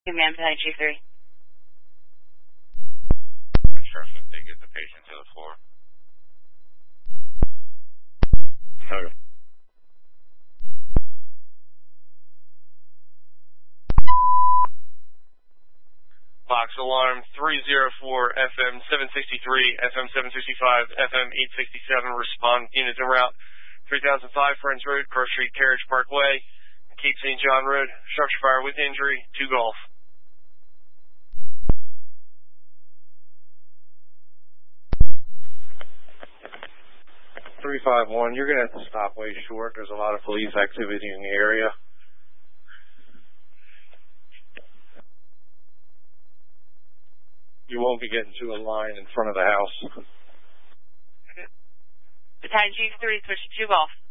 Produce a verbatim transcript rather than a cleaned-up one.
Man, Battalion Chief three. Instruction, they get the patient to the floor. Okay. Box alarm three oh four, F M seven sixty-three, F M seven sixty-five, F M eight sixty-seven, respond units en route, three thousand five Friends Road, Cross Street, Carriage Parkway, Cape Saint John Road, structure fire with injury, two Golf. three five one, you're going to have to stop way short. There's a lot of police activity in the area. You won't be getting to a line in front of the house. Battalion Chief three, switch to two Golf.